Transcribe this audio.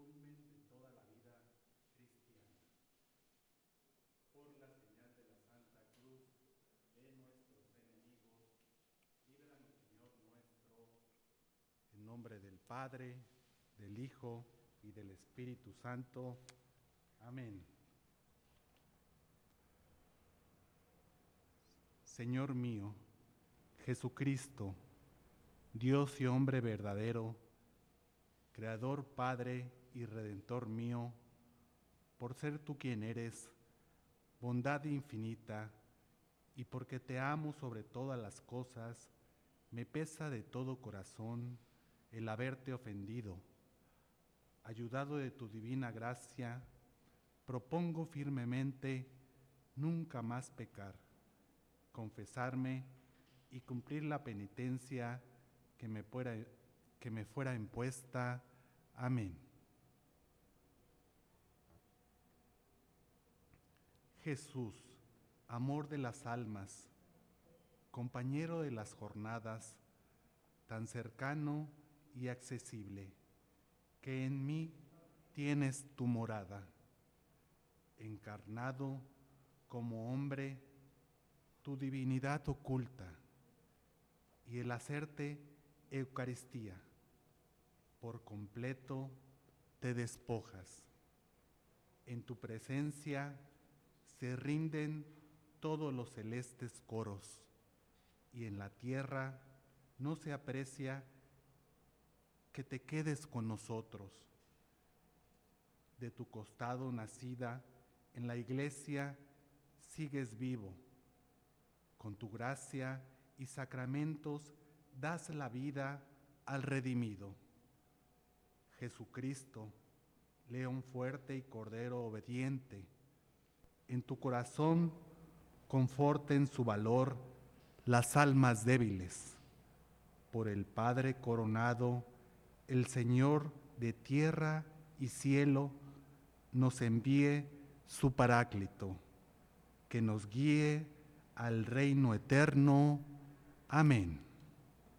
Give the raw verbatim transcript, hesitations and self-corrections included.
culmen de toda la vida cristiana. Por la señal de la Santa Cruz de nuestros enemigos, líbranos, Señor nuestro. En nombre del Padre, del Hijo y del Espíritu Santo. Amén. Señor mío, Jesucristo, Dios y hombre verdadero, Creador, Padre y Redentor mío, por ser tú quien eres, bondad infinita, y porque te amo sobre todas las cosas, me pesa de todo corazón el haberte ofendido. Ayudado de tu divina gracia, propongo firmemente nunca más pecar, confesarme y cumplir la penitencia que me fuera, que me fuera impuesta. Amén. Jesús, amor de las almas, compañero de las jornadas, tan cercano y accesible, que en mí tienes tu morada. Encarnado como hombre, tu divinidad oculta, y el hacerte Eucaristía, por completo te despojas. En tu presencia se rinden todos los celestes coros, y en la tierra no se aprecia que te quedes con nosotros. De tu costado nacida, en la iglesia sigues vivo. Con tu gracia y sacramentos das la vida al redimido. Jesucristo, león fuerte y cordero obediente, en tu corazón conforten su valor las almas débiles. Por el Padre coronado, el Señor de tierra y cielo nos envíe su Paráclito, que nos guíe al reino eterno. Amén.